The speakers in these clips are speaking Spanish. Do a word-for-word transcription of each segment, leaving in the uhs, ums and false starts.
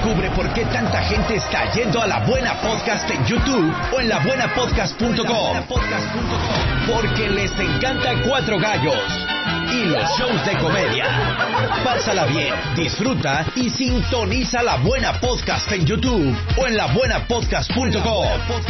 Descubre por qué tanta gente está yendo a La Buena Podcast en YouTube o en la buena podcast punto com. Porque les encanta Cuatro Gallos y los shows de comedia. Pásala bien, disfruta y sintoniza La Buena Podcast en YouTube o en la buena podcast punto com.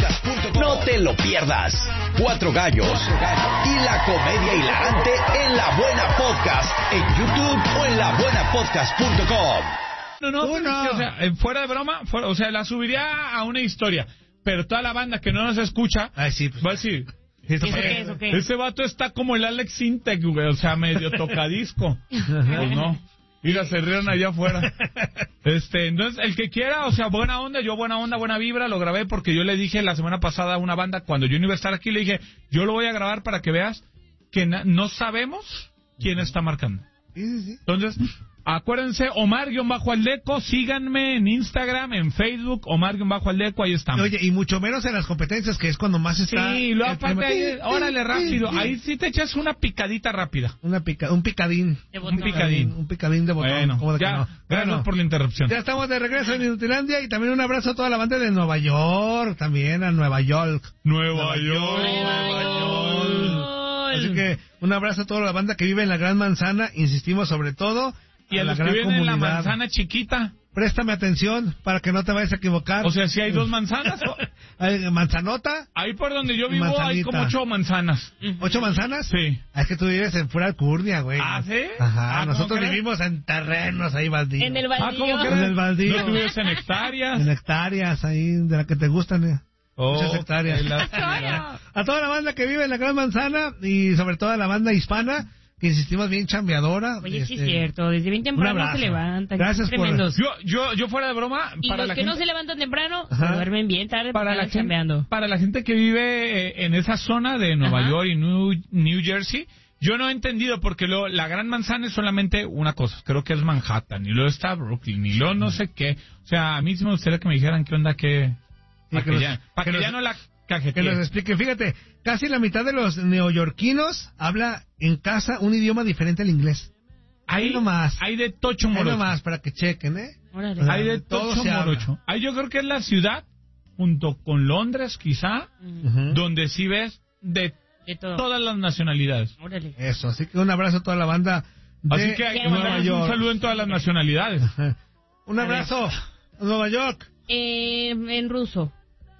No te lo pierdas. Cuatro Gallos y la comedia hilarante en La Buena Podcast en YouTube o en la buena podcast punto com. No, no, uh, no. O sea, fuera de broma, fuera, o sea, la subiría a una historia, pero toda la banda que no nos escucha Ay, sí, pues, va a decir, ¿Eso qué, eso qué? ese vato está como el Alex Intec, güey, o sea, medio tocadisco. Pues no, mira, se rieron allá afuera. Este, entonces, el que quiera, o sea, buena onda, yo buena onda, buena vibra, lo grabé porque yo le dije la semana pasada a una banda, cuando yo no iba a estar aquí, le dije, yo lo voy a grabar para que veas que na- no sabemos quién está marcando. Sí, sí, sí. Entonces, acuérdense, Omar-Aldeco, síganme en Instagram, en Facebook, Omar-Aldeco, ahí estamos. Oye, y mucho menos en las competencias, que es cuando más está... Sí, luego el aparte, tema. ahí, Sí, órale, sí, rápido, sí, sí. ahí sí te echas una picadita rápida. Una pica, un picadín. De Un botón. picadín. Un picadín de botón. Bueno, ¿Cómo de que ya, no? gracias Bueno, por la interrupción. ya estamos de regreso en Inutilandia y también un abrazo a toda la banda de Nueva York, también a Nueva York. Nueva York. Nueva York. Así que un abrazo a toda la banda que vive en la Gran Manzana, insistimos sobre todo. Y a la los que gran viven en la comunidad. manzana chiquita. Préstame atención para que no te vayas a equivocar. O sea, si hay dos manzanas, Hay manzanota, ahí por donde yo vivo Manzanita. hay como ocho manzanas. ocho manzanas. Sí. Es que tú vives en pura alcurnia, güey. ¿Ah, sí? Ajá, Ah, nosotros ¿cómo crees? vivimos en terrenos ahí baldíos. En el Ah, baldío. ¿cómo En el crees? baldío. ¿No vives en hectáreas? En hectáreas ahí, de las que te gustan, eh. Oh, Muchas hectáreas. qué lástima. A toda la banda que vive en la Gran Manzana y sobre todo a la banda hispana, que insistimos bien chambeadora. Oye, sí es este, cierto, desde bien temprano abrazo. se levantan. Gracias por- tremendos. Yo, yo, yo fuera de broma, Y para los la que gente... no se levantan temprano, Ajá. se duermen bien tarde para la, están chambeando. gente, para la gente que vive eh, en esa zona de Nueva Ajá. York y New, New Jersey, yo no he entendido porque lo, la Gran Manzana es solamente una cosa, creo que es Manhattan, y luego está Brooklyn, y luego no sé qué. O sea, a mí sí me gustaría que me dijeran qué onda, qué... Sí, Para que que, nos- ya, para que que nos- ya no la Que nos cajeteen. explique. Fíjate, casi la mitad de los neoyorquinos habla en casa un idioma diferente al inglés. Ahí nomás. Hay de tocho Ahí morocho. nomás, para que chequen, ¿eh? Órale. Ajá. Hay de Todo tocho se habla. morocho. Ahí yo creo que es la ciudad, junto con Londres quizá, Ujú. donde sí ves de De todo. todas las nacionalidades. Órale. Eso, así que un abrazo a toda la banda de Así que hay que Qué bueno. mandarles un saludo en todas las nacionalidades. Ajá. Un A ver. abrazo a Nueva York. Eh, en ruso.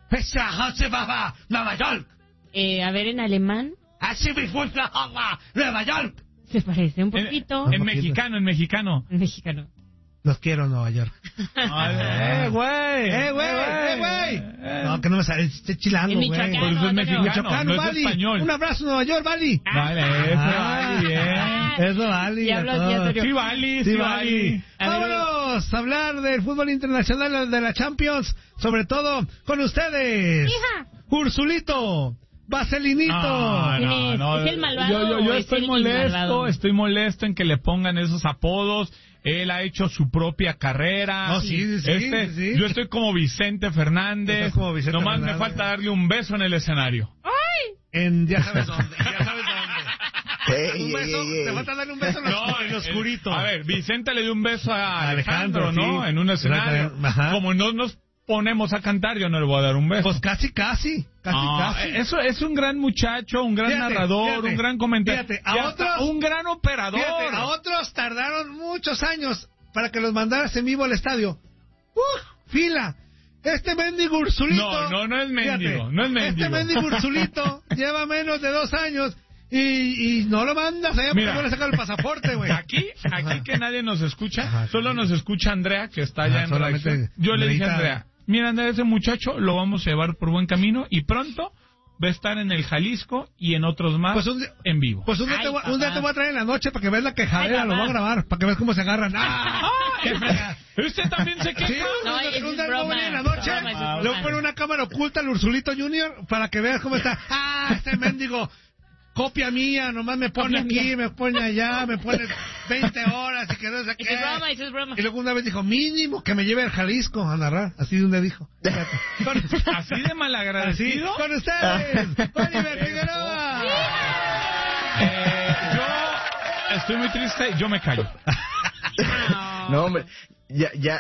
Nueva York. Eh, a ver, en alemán. Así me fue Nueva York. Se parece un En, poquito. en mexicano, en mexicano. En mexicano. Los quiero, Nueva York. ¡Eh, güey! ¡Eh, güey! ¡Eh, güey! No, que no me sale, esté chilando, En güey. Michoacán. Por eso es No, mexicano, Michoacano, no es Vali. español. Un abrazo, Nueva York, Vali. Vale, eso Ah. vale bien. Eso, Vali. Ya a hablo todos. así, Antonio. Sí, vale, Sí, sí, Vali. vale. A ver, Vámonos a hablar del fútbol internacional de la Champions, sobre todo con ustedes. Hija. Ursulito, Vaselinito. No, ¿Quién no, es? no. ¿Es el malvado Yo, yo, o yo es estoy el molesto, malvado? estoy molesto en que le pongan esos apodos. Él ha hecho su propia carrera. No, sí, sí, sí, Este, sí, sí. Yo estoy como Vicente Fernández. Estás como Vicente Nomás Fernández. me falta darle un beso en el escenario. En ya sabes dónde, ya sabes dónde. Un beso, te falta darle un beso en lo, en lo oscurito. A ver, Vicente le dio un beso a A Alejandro, Alejandro, ¿no? sí. En un escenario. Ajá. Como no nos ponemos a cantar, yo no le voy a dar un beso. Pues casi, casi, casi, Ah, casi. Eso es un gran muchacho, un gran Fíjate, narrador, fíjate, un gran comentario. fíjate, a Y hasta otros- un gran operador. Fíjate, a otros tardaron muchos años para que los mandaras en vivo al estadio. ¡Uf! Fila. Este mendigo Ursulito. No, no, no es mendigo, Fíjate, no es mendigo. Este mendigo Ursulito lleva menos de dos años y, y no lo mandas allá porque Mira. no le sacan el pasaporte, güey. Aquí, aquí que nadie nos escucha, Ajá, sí. solo nos escucha Andrea, que está Ajá, allá en solamente redacción. Yo le dije a Andreita. Andrea, mira Andrea, ese muchacho lo vamos a llevar por buen camino y pronto va a estar en el Jalisco y en otros más Pues un día- en vivo. Pues un día, Ay, te voy, papá. un día te voy a traer en la noche para que veas la quejadera, Ay, lo voy a papá. grabar, para que veas cómo se agarran. ¡Ah! ¡Ay! ¿Usted también se queja? Sí, No, un- eso es un día broma. voy a venir en la noche, Broma, eso es le voy broma. a poner una cámara oculta al Ursulito Junior para que veas cómo está. ¡Ah, este mendigo! Copia mía, nomás me pone Copia aquí, mía. me pone allá, me pone veinte horas y que no sé qué. Eso es broma, eso es broma. Y luego una vez dijo, mínimo que me lleve al Jalisco a narrar. Así de un día dijo. Con, Así de así, malagradecido. con ustedes, Oliver Figueroa. Eh, yo estoy muy triste, yo me callo. No, hombre, ya, ya,